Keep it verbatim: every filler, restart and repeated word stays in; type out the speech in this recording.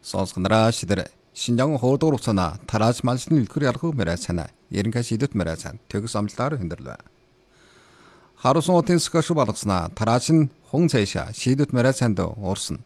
Сонсгонараа шидэр Шинжаан хуудуур уцана тарааж малшны илтгэр ялхуу мэрэ цана ерөнхий шийдэт мэрэ цан төгс амлаар хөндөрлөө. Харуун утын скош болгоснаа тарааж нь хун цаашаа шийдэт мэрэ цанд уурсан.